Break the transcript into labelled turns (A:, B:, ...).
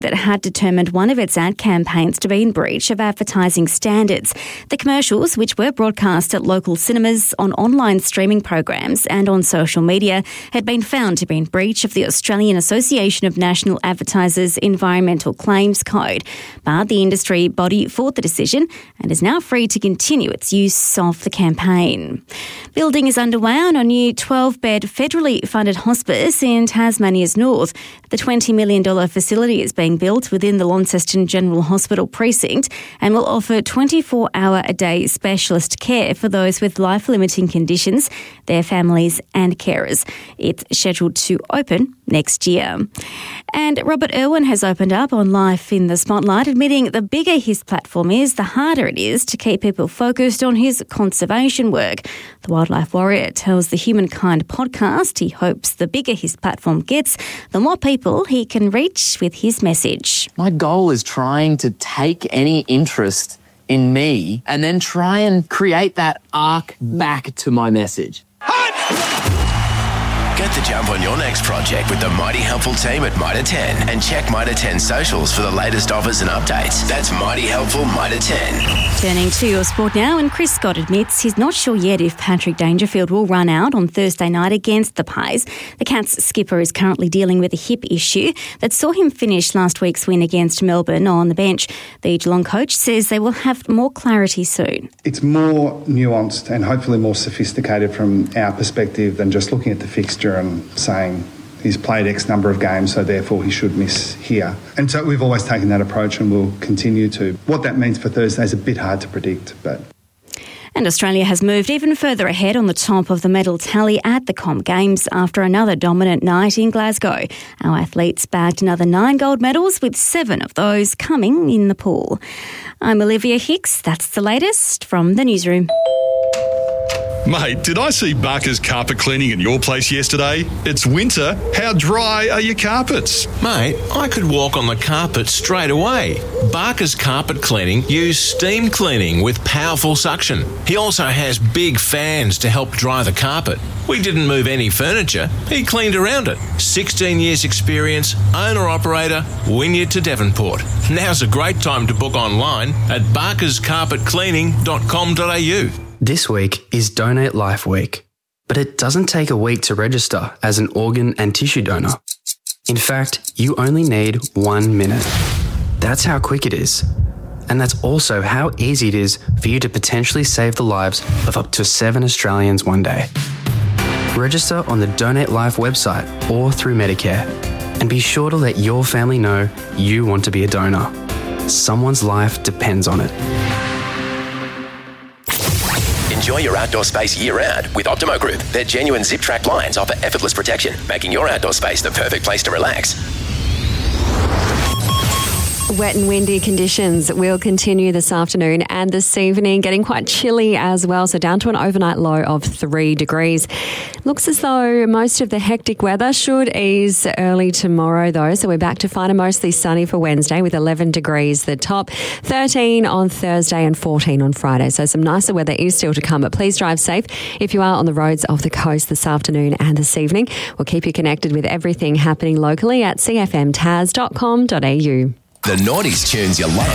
A: that had determined one of its ad campaigns to be in breach of advertising standards. The commercials, which were broadcast at local cinemas, on online streaming programs and on social media, had been found to be in breach of the Australian Association of National Advertisers Environmental Claims Code. But the industry body fought the decision and is now free to continue its use of the campaign. Building is underway on a new 12-bed federally funded hospice in Tasmania's north. The $20 million facility is being built within the Launceston General Hospital precinct and will offer 24-hour-a-day specialist care for those with life-limiting conditions, their families and carers. It's scheduled to open next year. And Robert Irwin has opened up on life in the spotlight, admitting the bigger his platform is, the harder it is to keep people focused on his conservation work. The wildlife warrior tells the Humankind podcast he hopes the bigger his platform gets, the more people he can reach with his message.
B: My goal is trying to take any interest in me and then try and create that arc back to my message.
C: Get the jump on your next project with the Mighty Helpful team at Mitre 10 and check Mitre 10 socials for the latest offers and updates. That's Mighty Helpful Mitre 10.
A: Turning to your sport now, and Chris Scott admits he's not sure yet if Patrick Dangerfield will run out on Thursday night against the Pies. The Cats skipper is currently dealing with a hip issue that saw him finish last week's win against Melbourne on the bench. The Geelong coach says they will have more clarity soon.
D: It's more nuanced and hopefully more sophisticated from our perspective than just looking at the fixture and saying he's played X number of games, so therefore he should miss here. And so we've always taken that approach and will continue to. What that means for Thursday is a bit hard to predict, but...
A: And Australia has moved even further ahead on the top of the medal tally at the Com Games after another dominant night in Glasgow. Our athletes bagged another 9 gold medals, with 7 of those coming in the pool. I'm Olivia Hicks. That's the latest from the newsroom.
E: Mate, did I see Barker's carpet cleaning in your place yesterday? It's winter. How dry are your carpets?
F: Mate, I could walk on the carpet straight away. Barker's carpet cleaning use steam cleaning with powerful suction. He also has big fans to help dry the carpet. We didn't move any furniture. He cleaned around it. 16 years experience, owner-operator, Wynyard to Devonport. Now's a great time to book online at barkerscarpetcleaning.com.au.
G: This week is Donate Life Week, but it doesn't take a week to register as an organ and tissue donor. In fact, you only need 1 minute. That's how quick it is. And that's also how easy it is for you to potentially save the lives of up to 7 Australians one day. Register on the Donate Life website or through Medicare, and be sure to let your family know you want to be a donor. Someone's life depends on it.
C: Enjoy your outdoor space year-round with Optimo Group. Their genuine zip-track blinds offer effortless protection, making your outdoor space the perfect place to relax.
H: Wet and windy conditions will continue this afternoon and this evening, getting quite chilly as well, so down to an overnight low of 3 degrees. Looks as though most of the hectic weather should ease early tomorrow though, so we're back to fine and mostly sunny for Wednesday with 11 degrees the top, 13 on Thursday and 14 on Friday. So some nicer weather is still to come, but please drive safe if you are on the roads off the coast this afternoon and this evening. We'll keep you connected with everything happening locally at cfmtas.com.au.
C: The Naughties tunes you love.